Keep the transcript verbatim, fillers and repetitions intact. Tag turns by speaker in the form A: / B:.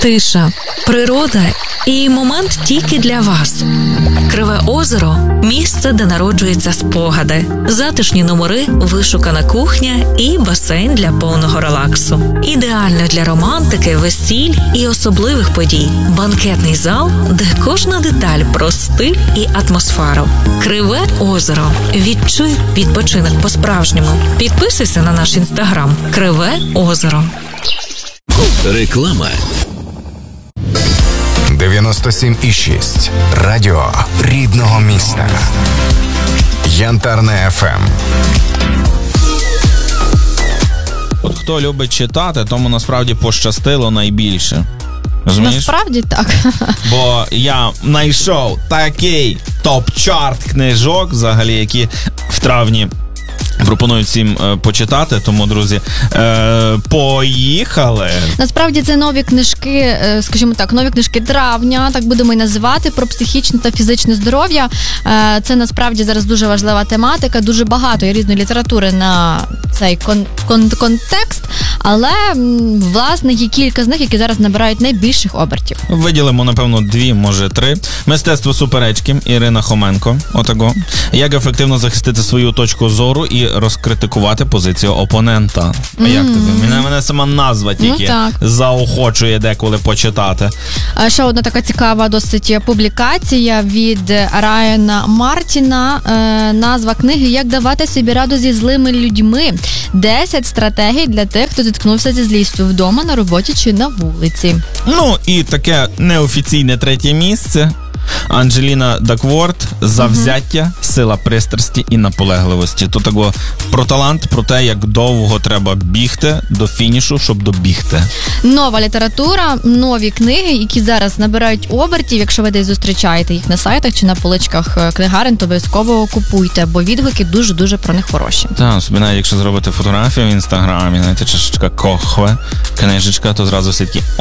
A: Тиша, природа і момент тільки для вас. Криве озеро – місце, де народжуються спогади, затишні номери, вишукана кухня і басейн для повного релаксу. Ідеально для романтики, весіль і особливих подій. Банкетний зал, де кожна деталь про стиль і атмосферу. Криве озеро. Відчуй відпочинок по-справжньому. Підписуйся на наш інстаграм Криве озеро.
B: Реклама.
C: дев'яносто сім і шість. Радіо рідного міста. Янтарне еф ем.
D: От хто любить читати, тому насправді пощастило найбільше. Розумієш?
E: Насправді так.
D: Бо я знайшов такий топ-чарт книжок, взагалі, які в травні пропоную всім е, почитати, тому, друзі, е, поїхали!
E: Насправді це нові книжки, е, скажімо так, нові книжки травня, так будемо і називати, про психічне та фізичне здоров'я. Е, це насправді зараз дуже важлива тематика, дуже багато є різної літератури на цей кон- кон- контекст, але, м, власне, є кілька з них, які зараз набирають найбільших обертів.
D: Виділимо, напевно, дві, може три. Мистецтво суперечки, Ірина Хоменко, отаго. Як ефективно захистити свою точку зору і розкритикувати позицію опонента. А mm. як тобі? Мене, мене сама назва тільки
E: ну,
D: заохочує деколи почитати.
E: А ще одна така цікава досить публікація від Райана Мартіна. Е, назва книги «Як давати собі раду зі злими людьми. десять стратегій для тих, хто зіткнувся зі злістю вдома, на роботі чи на вулиці».
D: Ну, і таке неофіційне третє місце. Анджеліна Дакворт «Завзяття, uh-huh. сила пристрасті і наполегливості». Тут тако про талант, про те, як довго треба бігти до фінішу, щоб добігти.
E: Нова література, нові книги, які зараз набирають обертів. Якщо ви десь зустрічаєте їх на сайтах чи на поличках книгарень, то обов'язково купуйте, бо відгуки дуже-дуже про них хороші.
D: Так, собі навіть якщо зробити фотографію в інстаграмі, знаєте, чашечка кохве, книжечка, то зразу всі такі